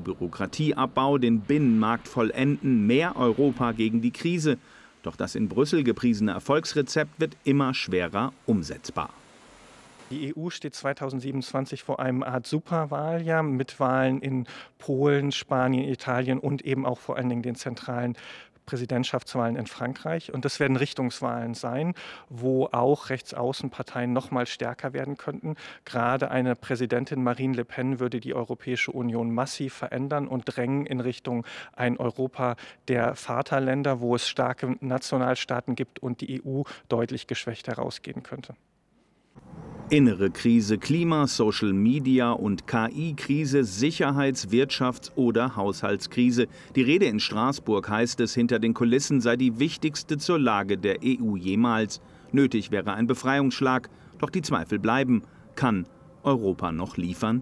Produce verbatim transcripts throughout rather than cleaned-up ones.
Bürokratieabbau, den Binnenmarkt vollenden, mehr Europa gegen die Krise. Doch das in Brüssel gepriesene Erfolgsrezept wird immer schwerer umsetzbar. Die E U steht zweitausendsiebenundzwanzig vor einem Art Superwahljahr mit Wahlen in Polen, Spanien, Italien und eben auch vor allen Dingen den zentralen Präsidentschaftswahlen in Frankreich. Und das werden Richtungswahlen sein, wo auch Rechtsaußenparteien noch mal stärker werden könnten. Gerade eine Präsidentin Marine Le Pen würde die Europäische Union massiv verändern und drängen in Richtung ein Europa der Vaterländer, wo es starke Nationalstaaten gibt und die E U deutlich geschwächt herausgehen könnte. Innere Krise, Klima, Social Media und K I-Krise, Sicherheits-, Wirtschafts- oder Haushaltskrise. Die Rede in Straßburg heißt es, hinter den Kulissen sei die wichtigste zur Lage der E U jemals. Nötig wäre ein Befreiungsschlag, doch die Zweifel bleiben. Kann Europa noch liefern?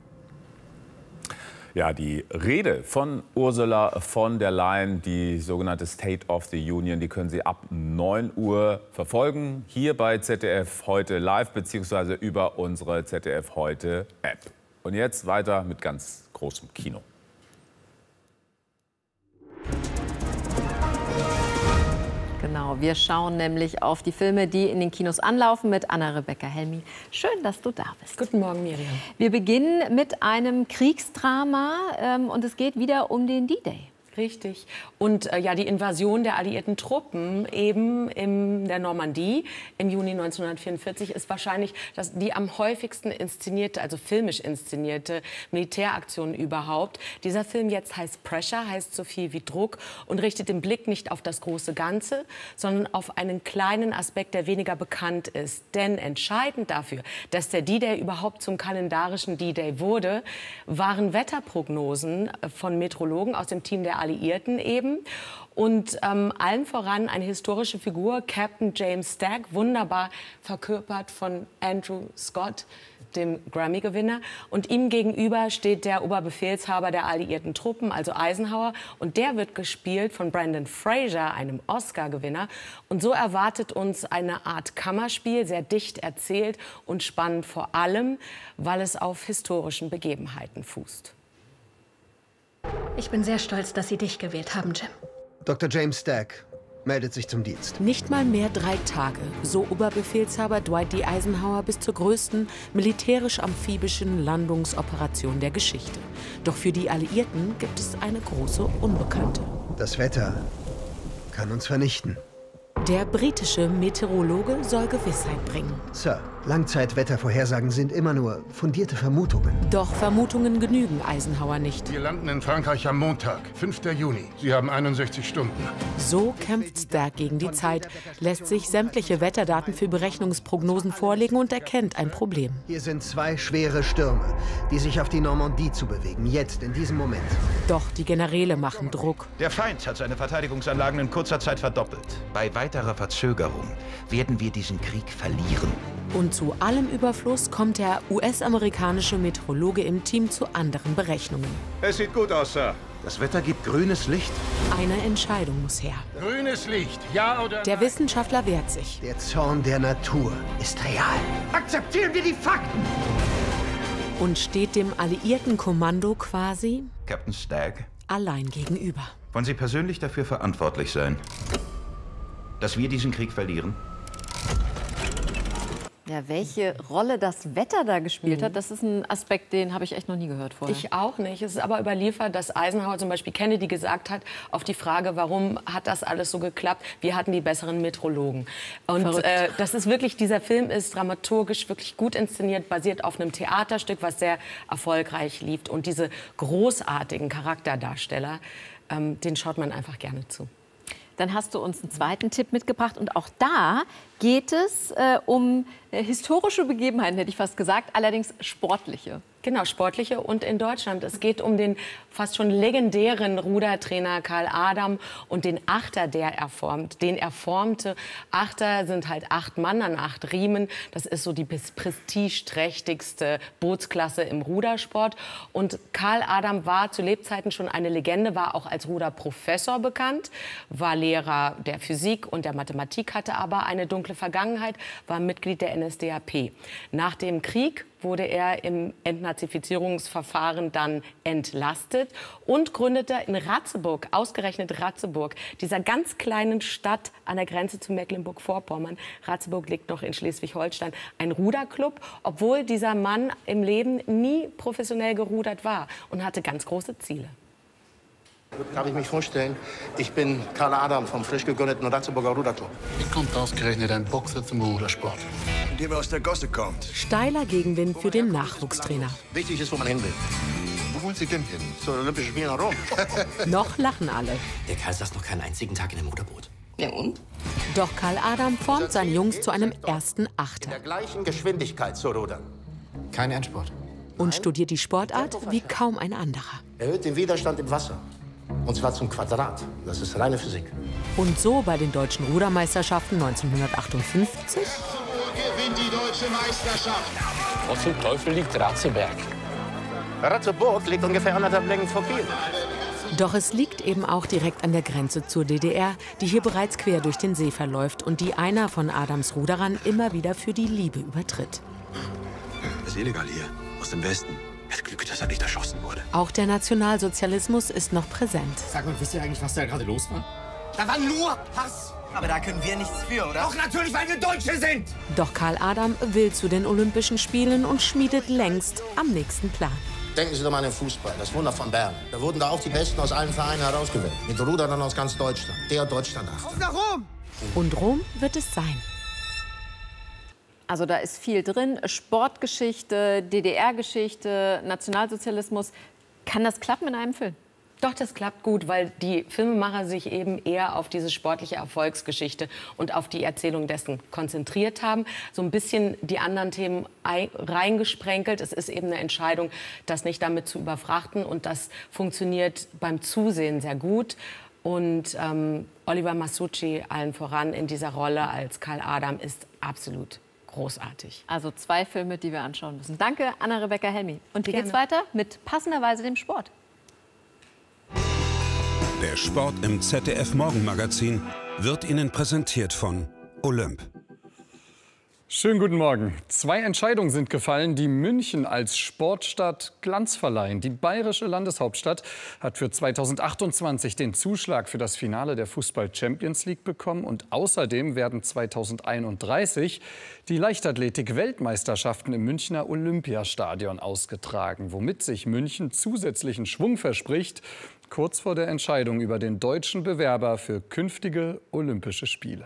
Ja, die Rede von Ursula von der Leyen, die sogenannte State of the Union, die können Sie ab neun Uhr verfolgen, hier bei Z D F Heute Live bzw. über unsere Z D F Heute App. Und jetzt weiter mit ganz großem Kino. Genau, wir schauen nämlich auf die Filme, die in den Kinos anlaufen, mit Anna-Rebecca Helmi. Schön, dass du da bist. Guten Morgen, Miriam. Wir beginnen mit einem Kriegsdrama ähm, und es geht wieder um den D-Day. Richtig. Und äh, ja, die Invasion der alliierten Truppen eben in der Normandie im Juni neunzehnhundertvierundvierzig ist wahrscheinlich das, die am häufigsten inszenierte, also filmisch inszenierte Militäraktion überhaupt. Dieser Film jetzt heißt Pressure, heißt so viel wie Druck und richtet den Blick nicht auf das große Ganze, sondern auf einen kleinen Aspekt, der weniger bekannt ist. Denn entscheidend dafür, dass der D-Day überhaupt zum kalendarischen D-Day wurde, waren Wetterprognosen von Meteorologen aus dem Team der Alliierten eben und ähm, allen voran eine historische Figur, Captain James Stagg, wunderbar verkörpert von Andrew Scott, dem Grammy-Gewinner. Und ihm gegenüber steht der Oberbefehlshaber der alliierten Truppen, also Eisenhower. Und der wird gespielt von Brendan Fraser, einem Oscar-Gewinner. Und so erwartet uns eine Art Kammerspiel, sehr dicht erzählt und spannend vor allem, weil es auf historischen Begebenheiten fußt. Ich bin sehr stolz, dass Sie dich gewählt haben, Jim. Doktor James Stagg meldet sich zum Dienst. Nicht mal mehr drei Tage, so Oberbefehlshaber Dwight D. Eisenhower bis zur größten militärisch-amphibischen Landungsoperation der Geschichte. Doch für die Alliierten gibt es eine große Unbekannte. Das Wetter kann uns vernichten. Der britische Meteorologe soll Gewissheit bringen. Sir, Langzeitwettervorhersagen sind immer nur fundierte Vermutungen. Doch Vermutungen genügen Eisenhower nicht. Wir landen in Frankreich am Montag, fünften Juni. Sie haben einundsechzig Stunden. So kämpft Stagg gegen die Zeit, lässt sich sämtliche Wetterdaten für Berechnungsprognosen vorlegen und erkennt ein Problem. Hier sind zwei schwere Stürme, die sich auf die Normandie zu bewegen, jetzt in diesem Moment. Doch die Generäle machen Druck. Der Feind hat seine Verteidigungsanlagen in kurzer Zeit verdoppelt. Bei weiterer Verzögerung werden wir diesen Krieg verlieren. Und zu allem Überfluss kommt der U S-amerikanische Meteorologe im Team zu anderen Berechnungen. Es sieht gut aus, Sir. Das Wetter gibt grünes Licht. Eine Entscheidung muss her. Grünes Licht, ja oder nein? Der Wissenschaftler wehrt sich. Der Zorn der Natur ist real. Akzeptieren wir die Fakten! Und steht dem alliierten Kommando quasi Captain Stagg allein gegenüber. Wollen Sie persönlich dafür verantwortlich sein, dass wir diesen Krieg verlieren? Ja, welche Rolle das Wetter da gespielt hat, das ist ein Aspekt, den habe ich echt noch nie gehört vorher. Ich auch nicht. Es ist aber überliefert, dass Eisenhower zum Beispiel Kennedy gesagt hat, auf die Frage, warum hat das alles so geklappt, wir hatten die besseren Meteorologen. Und äh, das ist wirklich, dieser Film ist dramaturgisch wirklich gut inszeniert, basiert auf einem Theaterstück, was sehr erfolgreich lief. Und diese großartigen Charakterdarsteller, ähm, denen schaut man einfach gerne zu. Dann hast du uns einen zweiten Tipp mitgebracht und auch da geht es äh, um äh, historische Begebenheiten, hätte ich fast gesagt, allerdings sportliche. Genau, sportliche und in Deutschland. Es geht um den fast schon legendären Rudertrainer Karl Adam und den Achter, der er formt. Den er formte. Achter sind halt acht Mann an acht Riemen. Das ist so die prestigeträchtigste Bootsklasse im Rudersport. Und Karl Adam war zu Lebzeiten schon eine Legende, war auch als Ruderprofessor bekannt, war Lehrer der Physik und der Mathematik, hatte aber eine dunkle Vergangenheit, war Mitglied der N S D A P. Nach dem Krieg wurde er im Entnazifizierungsverfahren dann entlastet und gründete in Ratzeburg, ausgerechnet Ratzeburg, dieser ganz kleinen Stadt an der Grenze zu Mecklenburg-Vorpommern. Ratzeburg liegt noch in Schleswig-Holstein, ein Ruderclub, obwohl dieser Mann im Leben nie professionell gerudert war und hatte ganz große Ziele. Darf ich mich vorstellen? Ich bin Karl Adam vom frisch gegründeten Ratzeburger Ruderclub. Wie kommt ausgerechnet ein Boxer zum Rudersport? Indem er aus der Gosse kommt. Steiler Gegenwind für den Nachwuchstrainer. Wichtig ist, wo man hin will. Wo wollen Sie denn hin? Zu den Olympischen Spielen in Rom. Noch lachen alle. Der Kerl saß noch keinen einzigen Tag in einem Motorboot. Ja und? Doch Karl Adam formt seine Jungs zu einem ersten In Achter der gleichen Geschwindigkeit zu rudern. Kein Endsport. und studiert die Sportart wie kaum ein anderer. Erhöht den Widerstand im Wasser. Und zwar zum Quadrat. Das ist reine Physik. Und so bei den deutschen Rudermeisterschaften neunzehnhundertachtundfünfzig. Gewinnt die deutsche Meisterschaft. Wo zum Teufel liegt Ratzeburg? Ratzeburg liegt ungefähr anderthalb Längen vor Kiel. Doch es liegt eben auch direkt an der Grenze zur D D R, die hier bereits quer durch den See verläuft und die einer von Adams Ruderern immer wieder für die Liebe übertritt. Das ist illegal hier, aus dem Westen. Das Glück, dass er nicht erschossen wurde. Auch der Nationalsozialismus ist noch präsent. Sag mal, wisst ihr eigentlich, was da gerade los war? Da war nur Hass. Aber da können wir nichts für, oder? Doch natürlich, weil wir Deutsche sind! Doch Karl Adam will zu den Olympischen Spielen und schmiedet längst am nächsten Plan. Denken Sie doch mal an den Fußball, das Wunder von Bern. Da wurden da auch die Besten aus allen Vereinen herausgewählt. Mit Ruderern aus ganz Deutschland. Der Deutschland-Achter. Auf nach Rom! Und Rom wird es sein. Also da ist viel drin. Sportgeschichte, D D R-Geschichte, Nationalsozialismus. Kann das klappen in einem Film? Doch, das klappt gut, weil die Filmemacher sich eben eher auf diese sportliche Erfolgsgeschichte und auf die Erzählung dessen konzentriert haben. So ein bisschen die anderen Themen reingesprenkelt. Es ist eben eine Entscheidung, das nicht damit zu überfrachten. Und das funktioniert beim Zusehen sehr gut. Und ähm, Oliver Masucci allen voran in dieser Rolle als Karl Adam ist absolut großartig. Also zwei Filme, die wir anschauen müssen. Danke, Anna-Rebecca Helmy. Und wie Gerne. geht's weiter? Mit passenderweise dem Sport. Der Sport im Z D F-Morgenmagazin wird Ihnen präsentiert von Olymp. Schönen guten Morgen. Zwei Entscheidungen sind gefallen, die München als Sportstadt Glanz verleihen. Die bayerische Landeshauptstadt hat für zweitausendachtundzwanzig den Zuschlag für das Finale der Fußball-Champions League bekommen. Und außerdem werden zweitausendeinunddreißig die Leichtathletik-Weltmeisterschaften im Münchner Olympiastadion ausgetragen, womit sich München zusätzlichen Schwung verspricht, kurz vor der Entscheidung über den deutschen Bewerber für künftige Olympische Spiele.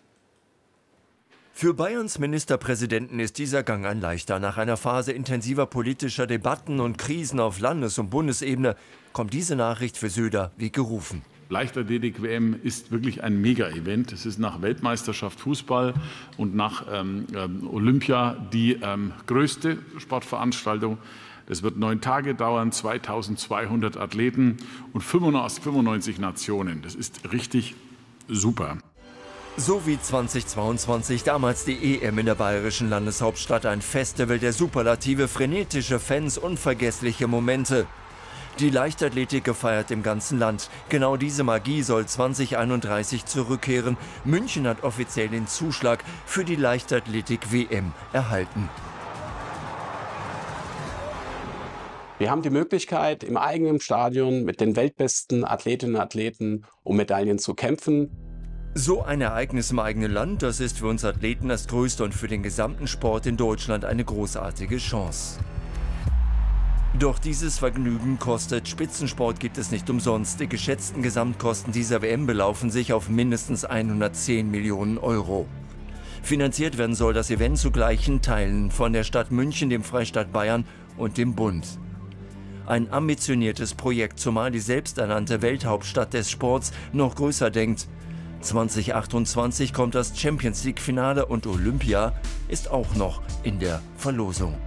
Für Bayerns Ministerpräsidenten ist dieser Gang ein leichter. Nach einer Phase intensiver politischer Debatten und Krisen auf Landes- und Bundesebene kommt diese Nachricht für Söder wie gerufen. Leichtathletik-W M ist wirklich ein Mega-Event. Es ist nach Weltmeisterschaft Fußball und nach ähm, Olympia die ähm, größte Sportveranstaltung. Es wird neun Tage dauern, zweitausendzweihundert Athleten und fünfundneunzig Nationen. Das ist richtig super. So wie zweitausendzweiundzwanzig, damals die E M in der bayerischen Landeshauptstadt. Ein Festival der Superlative, frenetische Fans, unvergessliche Momente. Die Leichtathletik gefeiert im ganzen Land. Genau diese Magie soll zweitausendeinunddreißig zurückkehren. München hat offiziell den Zuschlag für die Leichtathletik-W M erhalten. Wir haben die Möglichkeit, im eigenen Stadion mit den weltbesten Athletinnen und Athleten um Medaillen zu kämpfen. So ein Ereignis im eigenen Land, das ist für uns Athleten das größte und für den gesamten Sport in Deutschland eine großartige Chance. Doch dieses Vergnügen kostet. Spitzensport gibt es nicht umsonst. Die geschätzten Gesamtkosten dieser W M belaufen sich auf mindestens hundertzehn Millionen Euro. Finanziert werden soll das Event zu gleichen Teilen von der Stadt München, dem Freistaat Bayern und dem Bund. Ein ambitioniertes Projekt, zumal die selbsternannte Welthauptstadt des Sports noch größer denkt. zweitausendachtundzwanzig kommt das Champions-League-Finale und Olympia ist auch noch in der Verlosung.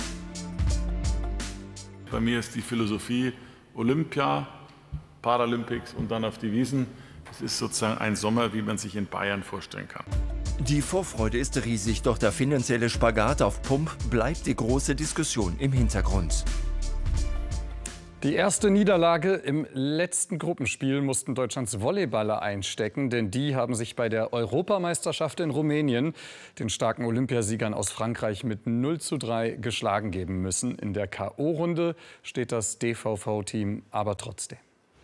Bei mir ist die Philosophie Olympia, Paralympics und dann auf die Wiesn. Es ist sozusagen ein Sommer, wie man sich in Bayern vorstellen kann. Die Vorfreude ist riesig, doch der finanzielle Spagat auf Pump bleibt die große Diskussion im Hintergrund. Die erste Niederlage im letzten Gruppenspiel mussten Deutschlands Volleyballer einstecken, denn die haben sich bei der Europameisterschaft in Rumänien den starken Olympiasiegern aus Frankreich mit null zu drei geschlagen geben müssen. In der K O-Runde steht das D V V-Team aber trotzdem.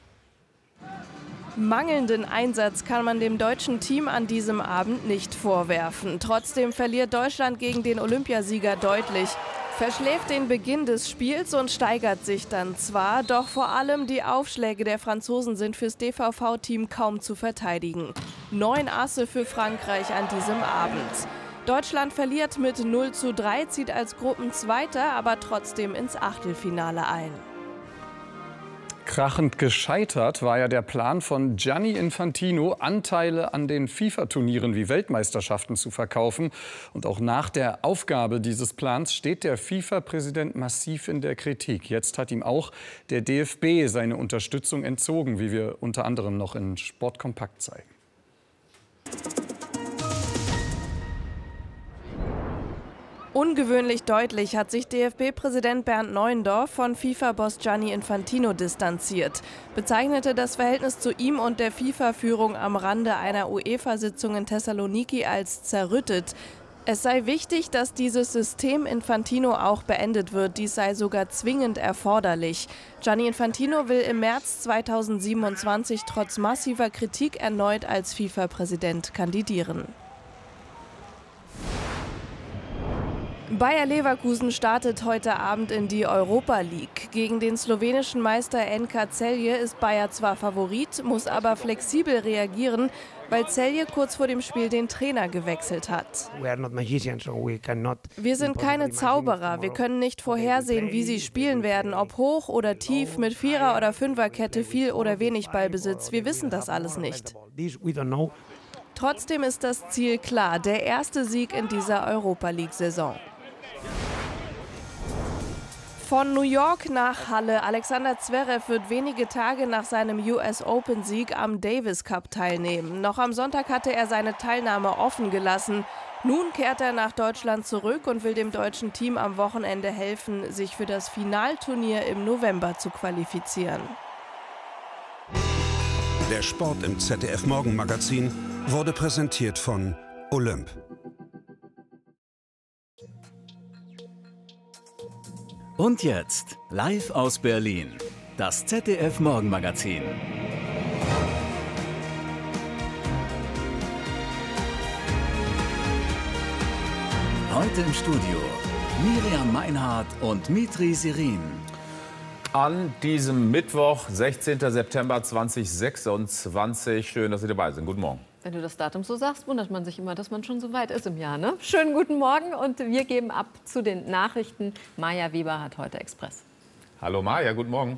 Mangelnden Einsatz kann man dem deutschen Team an diesem Abend nicht vorwerfen. Trotzdem verliert Deutschland gegen den Olympiasieger deutlich, verschläft den Beginn des Spiels und steigert sich dann zwar, doch vor allem die Aufschläge der Franzosen sind fürs D V V-Team kaum zu verteidigen. Neun Asse für Frankreich an diesem Abend. Deutschland verliert mit null zu drei, zieht als Gruppenzweiter aber trotzdem ins Achtelfinale ein. Krachend gescheitert war ja der Plan von Gianni Infantino, Anteile an den FIFA-Turnieren wie Weltmeisterschaften zu verkaufen. Und auch nach der Aufgabe dieses Plans steht der FIFA-Präsident massiv in der Kritik. Jetzt hat ihm auch der D F B seine Unterstützung entzogen, wie wir unter anderem noch in Sport Kompakt zeigen. Ungewöhnlich deutlich hat sich D F B-Präsident Bernd Neuendorf von FIFA-Boss Gianni Infantino distanziert, bezeichnete das Verhältnis zu ihm und der FIFA-Führung am Rande einer UEFA-Sitzung in Thessaloniki als zerrüttet. Es sei wichtig, dass dieses System Infantino auch beendet wird, dies sei sogar zwingend erforderlich. Gianni Infantino will im März zweitausendsiebenundzwanzig trotz massiver Kritik erneut als FIFA-Präsident kandidieren. Bayer Leverkusen startet heute Abend in die Europa League. Gegen den slowenischen Meister N K Celje ist Bayer zwar Favorit, muss aber flexibel reagieren, weil Celje kurz vor dem Spiel den Trainer gewechselt hat. Wir sind keine Zauberer, wir können nicht vorhersehen, wie sie spielen werden, ob hoch oder tief, mit Vierer- oder Fünferkette, viel oder wenig Ballbesitz. Wir wissen das alles nicht. Trotzdem ist das Ziel klar, der erste Sieg in dieser Europa League-Saison. Von New York nach Halle. Alexander Zverev wird wenige Tage nach seinem U S Open-Sieg am Davis Cup teilnehmen. Noch am Sonntag hatte er seine Teilnahme offen gelassen. Nun kehrt er nach Deutschland zurück und will dem deutschen Team am Wochenende helfen, sich für das Finalturnier im November zu qualifizieren. Der Sport im Z D F Morgenmagazin wurde präsentiert von Olymp. Und jetzt, live aus Berlin, das Z D F Morgenmagazin. Heute im Studio Miriam Meinhardt und Mitri Sirin. An diesem Mittwoch, sechzehnten September zweitausendsechsundzwanzig. Schön, dass Sie dabei sind. Guten Morgen. Wenn du das Datum so sagst, wundert man sich immer, dass man schon so weit ist im Jahr, ne? Schönen guten Morgen und wir geben ab zu den Nachrichten. Maja Weber hat heute Express. Hallo Maja, guten Morgen.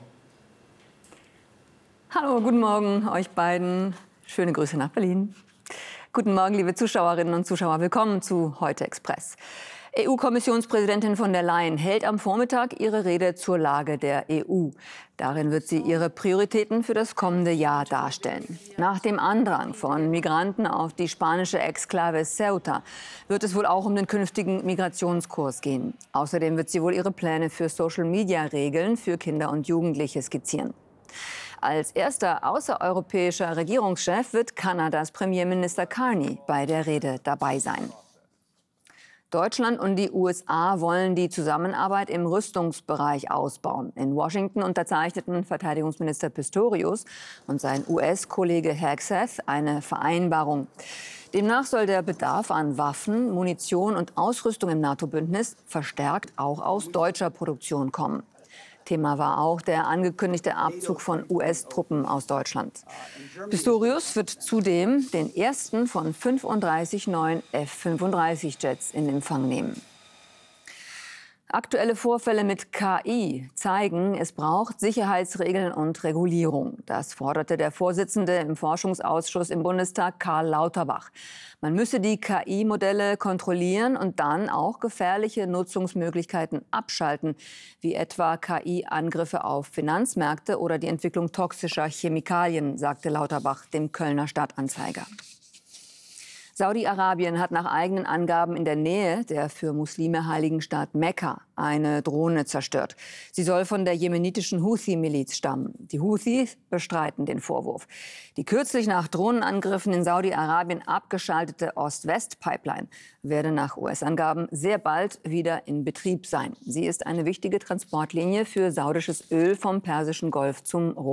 Hallo, guten Morgen euch beiden. Schöne Grüße nach Berlin. Guten Morgen, liebe Zuschauerinnen und Zuschauer. Willkommen zu Heute Express. E U-Kommissionspräsidentin von der Leyen hält am Vormittag ihre Rede zur Lage der E U. Darin wird sie ihre Prioritäten für das kommende Jahr darstellen. Nach dem Andrang von Migranten auf die spanische Exklave Ceuta wird es wohl auch um den künftigen Migrationskurs gehen. Außerdem wird sie wohl ihre Pläne für Social-Media-Regeln für Kinder und Jugendliche skizzieren. Als erster außereuropäischer Regierungschef wird Kanadas Premierminister Carney bei der Rede dabei sein. Deutschland und die U S A wollen die Zusammenarbeit im Rüstungsbereich ausbauen. In Washington unterzeichneten Verteidigungsminister Pistorius und sein U S-Kollege Hegseth eine Vereinbarung. Demnach soll der Bedarf an Waffen, Munition und Ausrüstung im NATO-Bündnis verstärkt auch aus deutscher Produktion kommen. Thema war auch der angekündigte Abzug von U S-Truppen aus Deutschland. Pistorius wird zudem den ersten von fünfunddreißig neuen F fünfunddreißig Jets in Empfang nehmen. Aktuelle Vorfälle mit K I zeigen, es braucht Sicherheitsregeln und Regulierung. Das forderte der Vorsitzende im Forschungsausschuss im Bundestag, Karl Lauterbach. Man müsse die K I-Modelle kontrollieren und dann auch gefährliche Nutzungsmöglichkeiten abschalten, wie etwa K I-Angriffe auf Finanzmärkte oder die Entwicklung toxischer Chemikalien, sagte Lauterbach dem Kölner Stadtanzeiger. Saudi-Arabien hat nach eigenen Angaben in der Nähe der für Muslime heiligen Stadt Mekka eine Drohne zerstört. Sie soll von der jemenitischen Houthi-Miliz stammen. Die Houthis bestreiten den Vorwurf. Die kürzlich nach Drohnenangriffen in Saudi-Arabien abgeschaltete Ost-West-Pipeline werde nach U S-Angaben sehr bald wieder in Betrieb sein. Sie ist eine wichtige Transportlinie für saudisches Öl vom Persischen Golf zum Roten